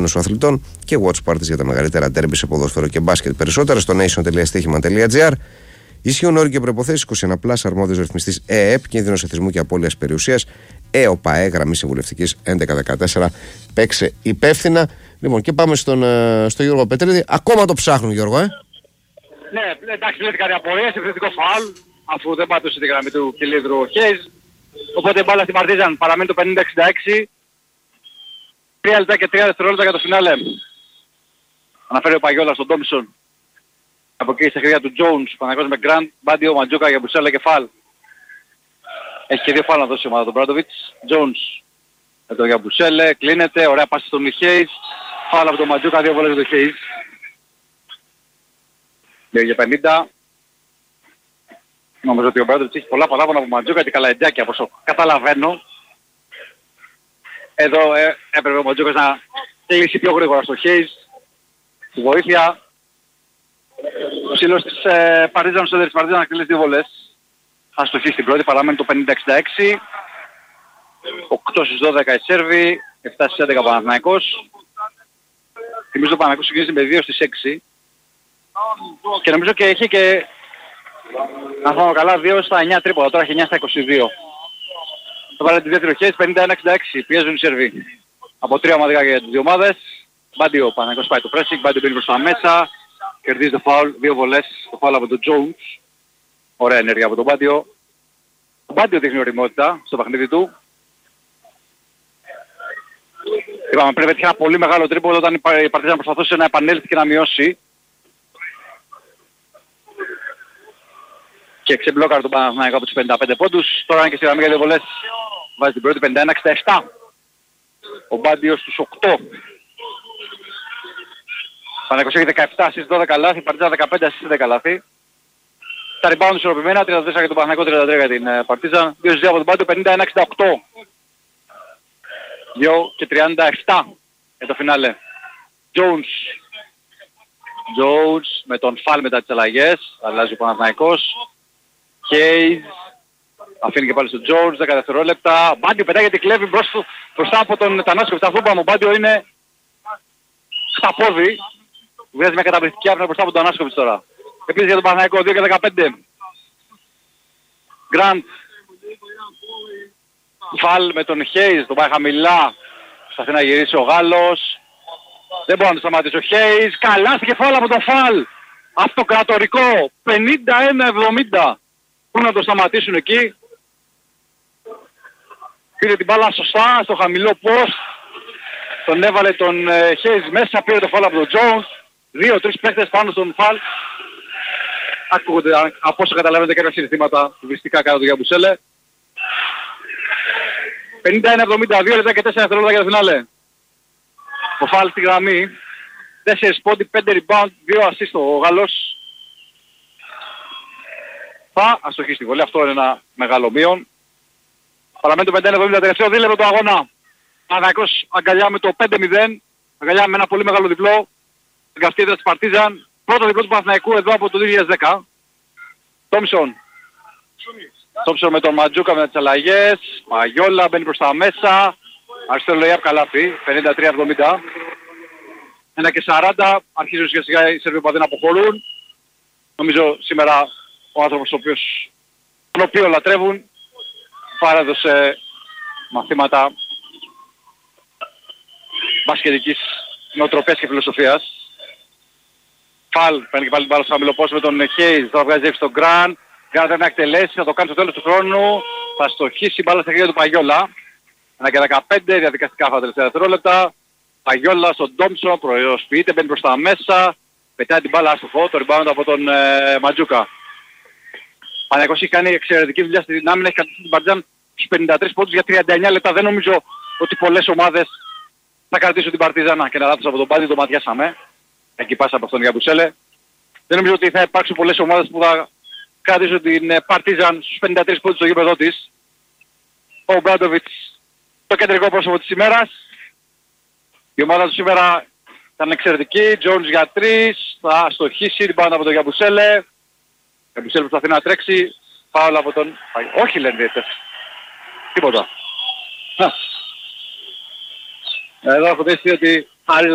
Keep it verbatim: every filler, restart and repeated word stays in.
Ένωση Αθλητών και watch parties για τα μεγαλύτερα ντέρμπι σε ποδόσφαιρο και μπάσκετ. Περισσότερα στο nation τελεία στοίχημα τελεία τζι άρ. Ισχύουν όροι και προϋποθέσεις. είκοσι ένα πλας, αρμόδιος ρυθμιστής ΕΕΠ, κίνδυνος εθισμού και απώλειας περιουσίας. ΕΟΠΑΕ, γραμμή συμβουλευτικής έντεκα δεκατέσσερα. Παίξε υπεύθυνα. Λοιπόν, και πάμε στον, στο Γιώργο Πετρίδη. Ακόμα το ψάχνουν, Γιώργο, ε. Ναι, εντάξει, δεν κάτι απορίες, επιθετικό φάουλ, αφού δεν πάτωσε τη γραμμή του κυλίδρου ο Χέιζ. Οπότε μπάλα στην Παρτίζαν, παραμένει το πενήντα εξήντα έξι. τρία λεπτά και τρία δευτερόλεπτα για το φινάλε. Αναφέρει ο Παγιόλας στον Τόμψον. Από εκεί στα χέρια του Jones, Παναγιώτης με Γκραντ, Μπάντιο, Μαντζούκα για Μπουσέλα και φάλ. Έχει και δύο φάλ να δώσει η ομάδα του Μπράντοβιτς. Jones με τον Γιαμπουσέλε, κλείνεται, ωραία πάση στον Χέιζ. Φάλ από τον Μαντζούκα, δύο βόλες για τον Χέιζ. δύο για πενήντα. Νομίζω ότι ο Μπράντοβιτς έχει πολλά παράπονα από Μαντζούκα και Καλαϊντζάκη, από όσο καταλαβαίνω. Εδώ ε, έπρεπε ο Μαντζούκας να κλείσει πιο γρήγορα στο Χέιζ. Στη βοήθεια. Ο σύλλος της ε, Παρτίζαν, στο της Παρτίζαν να κλείσει δύο βολές. Αστοχή στην πρώτη, παραμένει το πενήντα εξήντα έξι. οκτώ στις δώδεκα η Σέρβη, επτά στις έντεκα ο Παναθηναϊκός. Θυμίζω ο Παναθηναϊκός ξεκίνησε με δύο στις έξι. Και νομίζω και έχει και, να θυμάμαι καλά, δύο στα εννιά τρίποδα, τώρα έχει εννιά στα είκοσι δύο. Θα βάλει τις δύο περιοχές, πενήντα ένα εξήντα έξι, πιέζουν οι Σέρβοι. Από τρία ομαδικά για τις δύο ομάδες. Μπάντιο, ο Παναθηναϊκός πάει το pressing, Μπάντιο μπαίνει προς τα μέσα. Κερδίζει το φάουλ, δύο βολές, το φάουλ από τον Jones. Ωραία ενέργεια από τον Μπάντιο. Ο Μπάντιο δείχνει ωριμότητα στο παιχνίδι του. Είπαμε πρέπει να έχει ένα πολύ μεγάλο τρίποδο όταν η Παρτίζαν προσπαθούσε να επανέλθει και να μειώσει. Και ξεμπλόκαρε τον Παναθηναϊκό από τους πενήντα πέντε πόντους. Τώρα είναι και στη γραμμή για δύο βολές. Βάζει την πρώτη πενήντα ένα εξήντα επτά. Ο Μπάντιο στους οκτώ. Παναθηναϊκός έχει δεκαεπτά στις δώδεκα λάθη, Παρτίζαν δεκαπέντε στις δέκα λάθη. Τα rebound ισορροπημένα, τριάντα τέσσερα για τον Παναθηναϊκό, τριάντα τρία για την Παρτίζαν. δύο δύο από τον Μπάντιο, πενήντα ένα εξήντα οκτώ. δύο και τριάντα επτά για το φινάλε. Jones. Jones με τον φάλ μετά τις αλλαγές, αλλάζει ο Παναθηναϊκός. Hayes. Αφήνει και πάλι στον Jones, δέκα δευτερόλεπτα. Μπάντιο πετάει γιατί κλέβει μπροστά από τον Τανάσκοβιτς. Αυτό που είπαμε, ο Μπάντιο είναι στα πόδι. Βγάζει μια καταπληκτική άπνοια μπροστά από τον Τανάσκοβιτς τώρα. Επίσης για τον Παναθηναϊκό, δύο και δεκαπέντε. Γκραντ. Φαλ με τον Hayes, τον πάει χαμηλά. Προσπαθεί να γυρίσει ο Γάλλος. Δεν μπορεί να το σταματήσει ο Hayes. Καλάστηκε φάλ από τον Φαλ. Αυτοκρατορικό. πενήντα ένα εβδομήντα. Πού να το σταματήσουν εκεί. Πήρε την μπάλα σωστά στο χαμηλό post. Τον έβαλε τον Hayes μέσα. Πήρε το φάλ από τον Jones. Δύο τρεις παίκτες πάνω στον Φαλ. Ακούγονται από όσο καταλαβαίνετε κάποια συνθήματα βυστικά κάτω του Γιαμπουσέλε. πενήντα ένα εβδομήντα δύο λεπτά και τέσσερα δευτερόλεπτα για το φινάλε. Ο Φαλ στη γραμμή. τέσσερα πόντι, πέντε rebound, δύο assist ο Γάλλος. Θα αστοχεί στη βολή. Αυτό είναι ένα μεγάλο μείον. Παραμένει το πενήντα ένα εβδομήντα, τελευταίο δίλεπτο του αγώνα. Παναθηναϊκός αγκαλιά με το πέντε μηδέν. Αγκαλιά με ένα πολύ μεγάλο διπλό. Εγκαστήρια της Παρτίζαν. Πρώτο διπλό του Παναθηναϊκού εδώ από το δύο χιλιάδες δέκα. Τόμψον. Τόμψον με τον Μαντζούκα με τις αλλαγές. Παγιόλα μπαίνει προς τα μέσα. Αριστερό lay-up καλάθι. πενήντα τρία εβδομήντα. ένα και σαράντα. Αρχίζουν σιγά σιγά οι Σέρβοι που δεν αποχωρούν. Νομίζω σήμερα ο άνθρωπος ο οποίος, τον οποίο λατρεύουν, παρέδωσε μαθήματα μπασκετικής νοοτροπίας και φιλοσοφίας. Φαλ, παίρνει και πάλι την μπάλα στο χαμηλό πόσο με τον Hayes, τώρα βγάζει έξω τον Γκραντ. Γκραντ πρέπει να εκτελέσει, θα το κάνει στο τέλος του χρόνου. Θα στοχίσει η μπάλα στα χέρια του Παγιόλα. ένα και δεκαπέντε, διαδικαστικά αυτά τα τελευταία δευτερόλεπτα. Παγιόλα στον Τόμψον, προϊοσποιείται, μπαίνει προς τα μέσα. Πετάει την μπάλα άστοχο, το rebound από τον ε, Μαντζούκα. Παναθηναϊκός έχει κάνει εξαιρετική δουλειά στην άμυνα, έχει κρατήσει την Παρτίζαν στους πενήντα τρεις πόντους για τριάντα εννιά λεπτά. Δεν νομίζω ότι πολλές ομάδες θα κρατήσουν την Παρτίζαν και να λάθος από τον Πάντη, το ματιάσαμε. Εκεί πάσα από τον Γιαμπουσέλε. Δεν νομίζω ότι θα υπάρξουν πολλές ομάδες που θα κρατήσουν την Παρτίζαν στους πενήντα τρεις πόντους στο γήπεδο της. Ο Μπράντοβιτς, το κεντρικό πρόσωπο της ημέρας. Η ομάδα του σήμερα ήταν εξαιρετική. Jones για τρεις, θα στοχίσει την πάντα από τον Γιαμπουσέλε. Γιαμπουσέλε προσπαθεί να τρέξει. Φάουλ από τον... Όχι λένε διαιτητές. Τίποτα. Εδώ έχω δει ότι